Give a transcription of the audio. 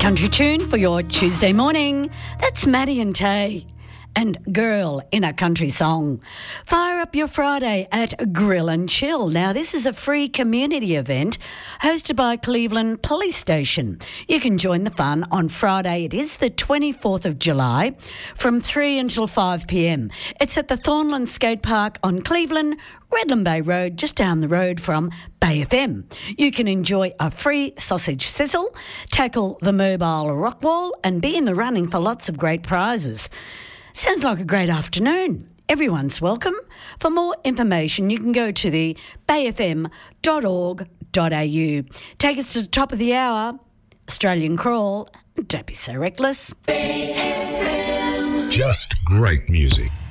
Country tune for your Tuesday morning. That's Maddie and Tay and Girl in a Country Song. Fire up your Friday at Grill and Chill. Now, this is a free community event hosted by Cleveland Police Station. You can join the fun on Friday. It is the 24th of July from 3 until 5 p.m. It's at the Thornland Skate Park on Cleveland, Redland Bay Road, just down the road from Bay FM. You can enjoy a free sausage sizzle, tackle the mobile rock wall, and be in the running for lots of great prizes. Sounds like a great afternoon. Everyone's welcome. For more information, you can go to the bayfm.org.au. Take us to the top of the hour. Australian Crawl. Don't be so reckless. Just great music.